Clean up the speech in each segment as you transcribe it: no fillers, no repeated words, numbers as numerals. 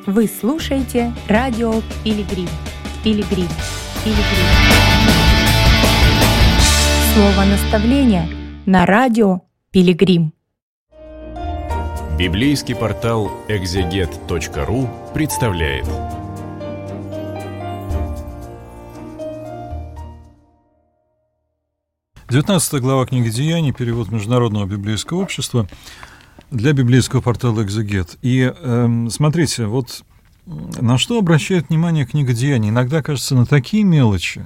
Вы слушаете радио Пилигрим. Пилигрим. Пилигрим. Слово наставления на радио Пилигрим. Библейский портал экзегет.ру представляет. Девятнадцатая глава книги Деяний, перевод Международного библейского общества для библейского портала «Экзегет». И смотрите, вот на что обращает внимание книга Деяний. Иногда, кажется, на такие мелочи,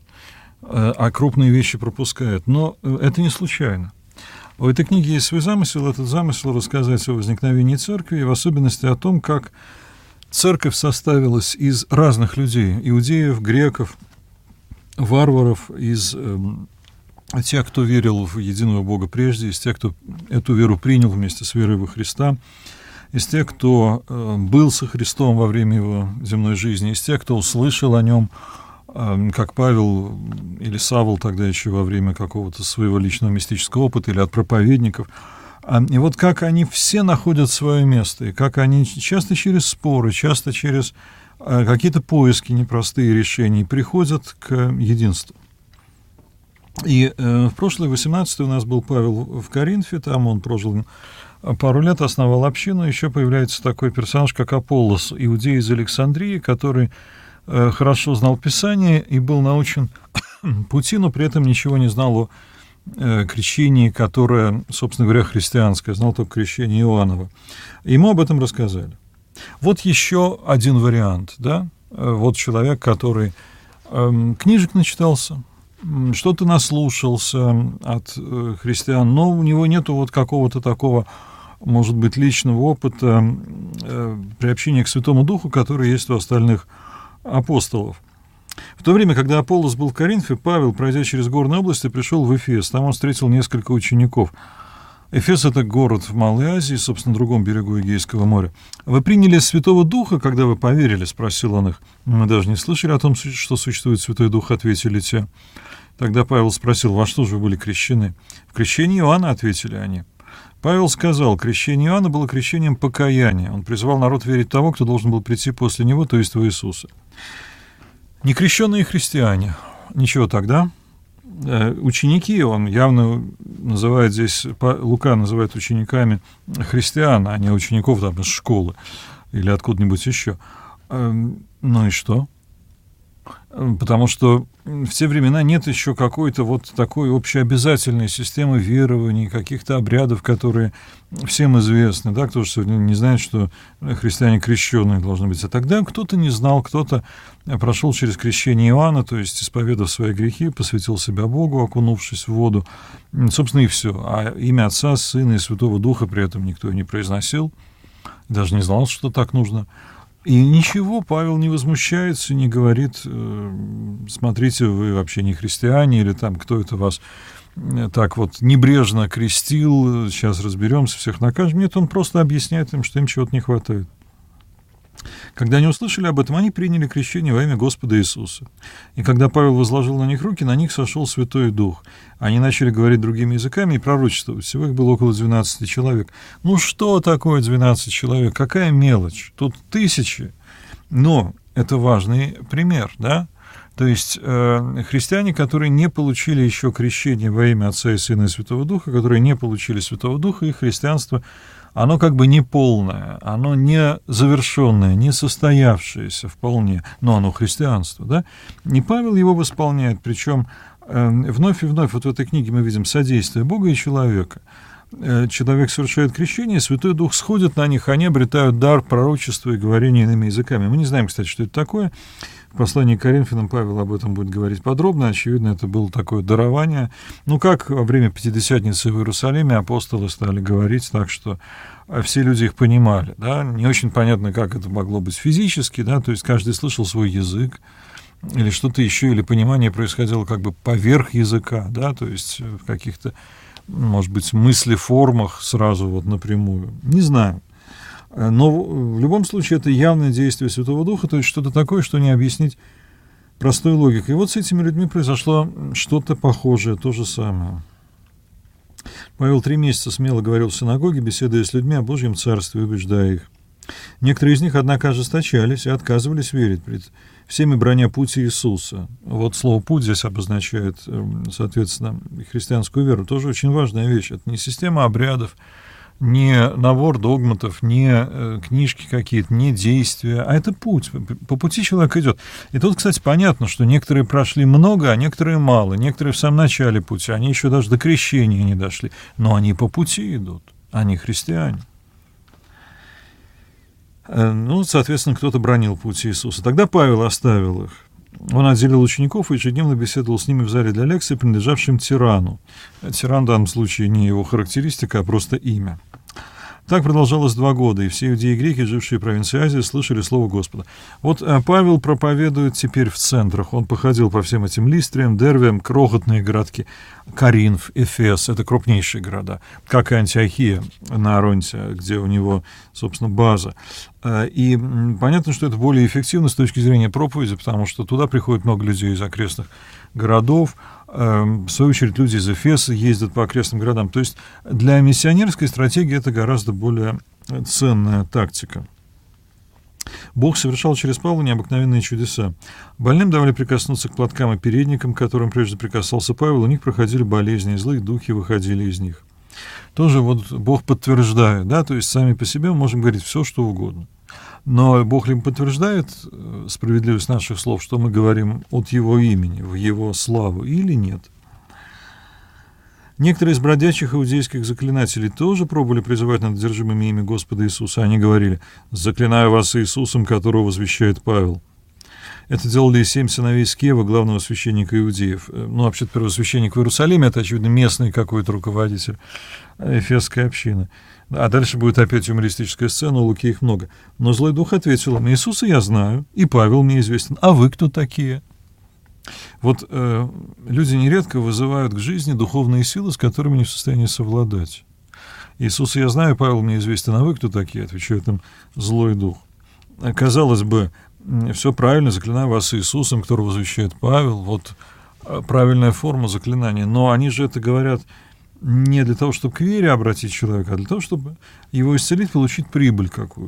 а крупные вещи пропускает. Но это не случайно. У этой книги есть свой замысел. Этот замысел — рассказать о возникновении церкви, и в особенности о том, как церковь составилась из разных людей: иудеев, греков, варваров, из тех, кто верил в единого Бога прежде, из тех, кто эту веру принял вместе с верой во Христа, из тех, кто был со Христом во время его земной жизни, из тех, кто услышал о нем, как Павел или Савл тогда еще во время какого-то своего личного мистического опыта, или от проповедников. И вот как они все находят свое место, и как они часто через споры, часто через какие-то поиски, непростые решения приходят к единству. И в прошлый 18-й у нас был Павел в Коринфе, там он прожил пару лет, основал общину. Еще появляется такой персонаж, как Аполлос, иудей из Александрии, который хорошо знал Писание и был научен пути, но при этом ничего не знал о крещении, которое, собственно говоря, христианское, знал только крещение Иоанново. Ему об этом рассказали. Вот еще один вариант, да? Вот человек, который книжек начитался, что-то наслушался от христиан, но у него нету вот какого-то такого, может быть, личного опыта приобщения к Святому Духу, который есть у остальных апостолов. В то время, когда Аполлос был в Коринфе, Павел, пройдя через горные области, пришел в Эфес. Там он встретил несколько учеников. Эфес — это город в Малой Азии, собственно, на другом берегу Эгейского моря. «Вы приняли Святого Духа, когда вы поверили?» — спросил он их. «Мы даже не слышали о том, что существует Святой Дух», — ответили те. Тогда Павел спросил: «Во что же вы были крещены?» «В крещении Иоанна», — ответили они. Павел сказал: крещение Иоанна было крещением покаяния. Он призывал народ верить в того, кто должен был прийти после него, то есть в Иисуса. Некрещенные христиане. Ничего тогда. Ученики, он явно называет здесь, Лука называет учениками христиан, а не учеников там из школы или откуда-нибудь еще. Ну и что? Потому что в те времена нет еще какой-то вот такой общеобязательной системы верований, каких-то обрядов, которые всем известны. Да? Кто же сегодня не знает, что христиане крещенные должны быть. А тогда кто-то не знал, кто-то прошел через крещение Иоанна, то есть, исповедав свои грехи, посвятил себя Богу, окунувшись в воду. Собственно, и все. А имя Отца, Сына и Святого Духа при этом никто не произносил, даже не знал, что так нужно. И ничего, Павел не возмущается, не говорит: смотрите, вы вообще не христиане, или там кто это вас так вот небрежно крестил, сейчас разберемся, всех накажем. Нет, он просто объясняет им, что им чего-то не хватает. Когда они услышали об этом, они приняли крещение во имя Господа Иисуса. И когда Павел возложил на них руки, на них сошел Святой Дух. Они начали говорить другими языками и пророчествовать. Всего их было около 12 человек. Ну что такое 12 человек? Какая мелочь? Тут тысячи. Но это важный пример, да? То есть христиане, которые не получили еще крещение во имя Отца и Сына и Святого Духа, которые не получили Святого Духа, их христианство, оно как бы не полное, оно не завершенное, не состоявшееся вполне, но оно христианство, да? И Павел его восполняет, причем вновь и вновь вот в этой книге мы видим содействие Бога и человека. Человек совершает крещение, Святой Дух сходит на них, они обретают дар пророчества и говорения иными языками. Мы не знаем, кстати, что это такое. В послании к Коринфянам Павел об этом будет говорить подробно. Очевидно, это было такое дарование. Ну, как во время Пятидесятницы в Иерусалиме апостолы стали говорить так, что все люди их понимали. Да? Не очень понятно, как это могло быть физически, да? То есть каждый слышал свой язык или что-то еще, или понимание происходило как бы поверх языка, да? То есть в каких-то, может быть, мыслеформах сразу вот напрямую. Не знаю. Но в любом случае это явное действие Святого Духа, то есть что-то такое, что не объяснить простой логикой. И вот с этими людьми произошло что-то похожее, то же самое. Павел 3 месяца смело говорил в синагоге, беседуя с людьми о Божьем Царстве, убеждая их. Некоторые из них, однако, ожесточались и отказывались верить пред всеми браня путь Иисуса. Вот слово «путь» здесь обозначает, соответственно, христианскую веру. Тоже очень важная вещь. Это не система обрядов, не набор догматов, не книжки какие-то, не действия, а это путь. По пути человек идет. И тут, кстати, понятно, что некоторые прошли много, а некоторые мало. Некоторые в самом начале пути, они еще даже до крещения не дошли. Но они по пути идут, они христиане. Ну, соответственно, кто-то бранил путь Иисуса. Тогда Павел оставил их. Он отделил учеников и ежедневно беседовал с ними в зале для лекций, принадлежавшим тирану. Тиран в данном случае не его характеристика, а просто имя. Так продолжалось 2 года, и все иудеи и греки, жившие в провинции Азии, слышали слово Господа. Вот Павел проповедует теперь в центрах. Он походил по всем этим Листриям, Дервиям, крохотные городки. Коринф, Эфес — это крупнейшие города, как и Антиохия на Аронте, где у него, собственно, база. И понятно, что это более эффективно с точки зрения проповеди, потому что туда приходит много людей из окрестных городов. В свою очередь, люди из Эфеса ездят по окрестным городам. То есть для миссионерской стратегии это гораздо более ценная тактика. Бог совершал через Павла необыкновенные чудеса. Больным давали прикоснуться к платкам и передникам, к которым прежде прикасался Павел, у них проходили болезни, и злые духи выходили из них. Тоже вот Бог подтверждает, да, то есть сами по себе мы можем говорить все, что угодно. Но Бог либо подтверждает справедливость наших слов, что мы говорим от Его имени, в Его славу, или нет. Некоторые из бродячих иудейских заклинателей тоже пробовали призывать над одержимыми ими Господа Иисуса. Они говорили: «Заклинаю вас Иисусом, которого возвещает Павел». Это делали и 7 сыновей Скева, главного священника иудеев. Ну, вообще-то, первосвященник в Иерусалиме — это, очевидно, местный какой-то руководитель эфесской общины. А дальше будет опять юмористическая сцена, у Луки их много. Но злой дух ответил им: «Иисуса я знаю, и Павел мне известен. А вы кто такие?» Вот люди нередко вызывают к жизни духовные силы, с которыми не в состоянии совладать. «Иисуса я знаю, Павел мне известен, а вы кто такие?» — отвечает им злой дух. Казалось бы, все правильно, заклинаю вас Иисусом, которого возвещает Павел. Вот правильная форма заклинания. Но они же это говорят не для того, чтобы к вере обратить человека, а для того, чтобы его исцелить, получить прибыль какую-то.